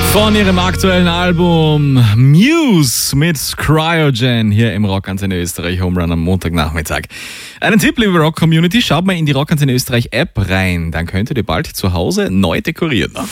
Von ihrem aktuellen Album Muse mit Cryogen hier im Rockantenne Österreich Home Run am Montagnachmittag. Einen Tipp, liebe Rock-Community, schaut mal in die Rockantenne Österreich App rein. Dann könnt ihr bald zu Hause neu dekorieren. Rocker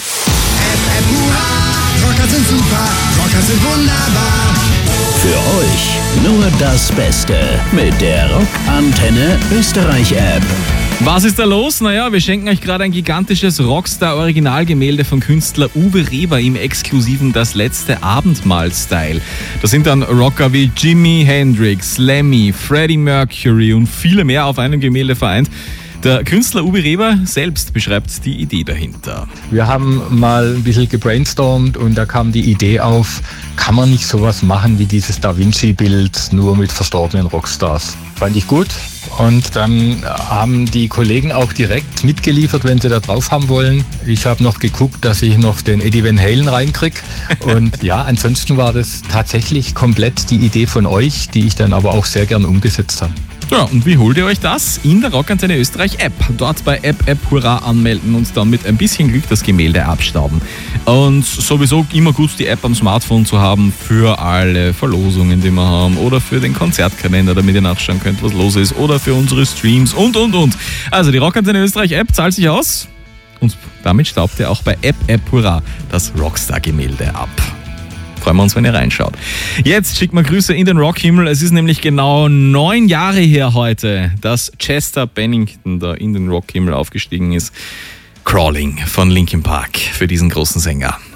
sind super, Rocker sind wunderbar. Für euch nur das Beste mit der Rockantenne Österreich App. Was ist da los? Naja, wir schenken euch gerade ein gigantisches Rockstar-Originalgemälde von Künstler Uwe Reber im exklusiven Das letzte Abendmahl-Style. Da sind dann Rocker wie Jimi Hendrix, Lemmy, Freddie Mercury und viele mehr auf einem Gemälde vereint. Der Künstler Uwe Reber selbst beschreibt die Idee dahinter. Wir haben mal ein bisschen gebrainstormt und da kam die Idee auf, kann man nicht sowas machen wie dieses Da Vinci-Bild, nur mit verstorbenen Rockstars. Fand ich gut. Und dann haben die Kollegen auch direkt mitgeliefert, wenn sie da drauf haben wollen. Ich habe noch geguckt, dass ich noch den Eddie Van Halen reinkriege. Und ja, ansonsten war das tatsächlich komplett die Idee von euch, die ich dann aber auch sehr gern umgesetzt habe. Ja, und wie holt ihr euch das? In der Rockantenne Österreich App. Dort bei App Hurra anmelden und dann mit ein bisschen Glück das Gemälde abstauben. Und sowieso immer gut, die App am Smartphone zu haben für alle Verlosungen, die wir haben, oder für den Konzertkalender, damit ihr nachschauen könnt, was los ist, oder für unsere Streams und. Also die Rockantenne Österreich App zahlt sich aus und damit staubt ihr auch bei App Hurra das Rockstar-Gemälde ab. Freuen wir uns, wenn ihr reinschaut. Jetzt schickt mal Grüße in den Rockhimmel. Es ist nämlich genau 9 Jahre her heute, dass Chester Bennington da in den Rockhimmel aufgestiegen ist. Crawling von Linkin Park für diesen großen Sänger.